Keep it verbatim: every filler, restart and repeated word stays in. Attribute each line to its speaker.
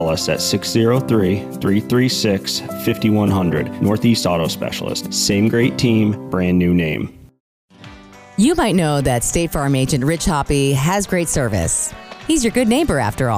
Speaker 1: Call us at six oh three, three three six, five one zero zero. Northeast Auto Specialist. Same great team, brand new name.
Speaker 2: You might know that State Farm agent Rich Hoppy has great service. He's your good neighbor after all.